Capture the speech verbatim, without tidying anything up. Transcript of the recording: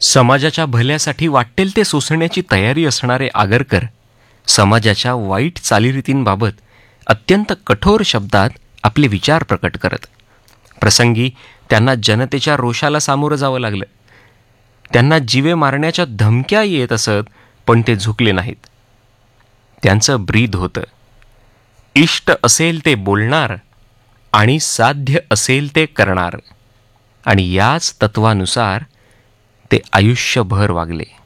समाजाच्या भल्यासाठी वाटेल ते सोसण्याची तयारी असणारे आगरकर समाजाच्या वाईट चालीरीतींबाबत अत्यंत कठोर शब्दात आपले विचार प्रकट करत. प्रसंगी त्यांना जनतेच्या रोषाला सामोरं जावं लागलं. त्यांना जीवे मारण्याच्या धमक्या येत असत, पण ते झुकले नाहीत. त्यांचं ब्रीद होतं, इष्ट असेल ते बोलणार आणि साध्य असेल ते करणार. आणि याच तत्वानुसार ते आयुष्यभर वागले.